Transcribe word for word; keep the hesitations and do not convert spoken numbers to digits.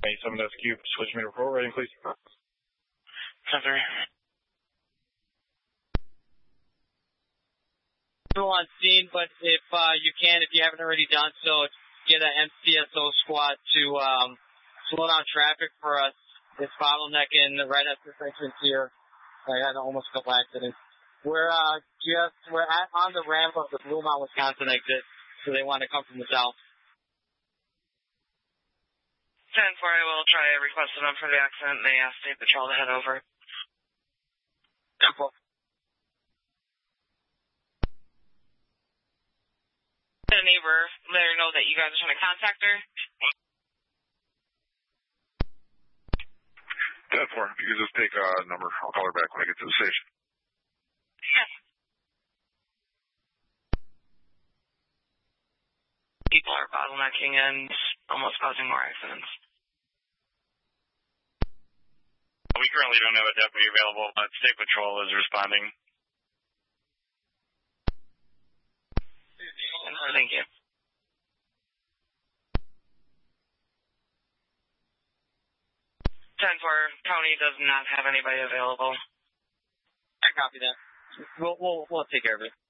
seven S Q, switch me to report rating, please. ten three. Still on scene, but if uh, you can, if you haven't already done so, get an M C S O squad to um, slow down traffic for us. It's bottlenecking right at this entrance here. I had almost a couple accidents. We're uh, just we're at, on the ramp of the Blue Mountain, Wisconsin exit, so they want to come from the south. ten four, I will try to request them for the accident. They asked State Patrol to head over. ten four. A neighbor, let her know that you guys are trying to contact her. ten four, you can just take a uh, number. I'll call her back when I get to the station. Yes. People are bottlenecking and almost causing more accidents. We currently don't have a deputy available, but State Patrol is responding. Thank you. ten four, County does not have anybody available. I copy that. We'll, we'll, we'll take care of it.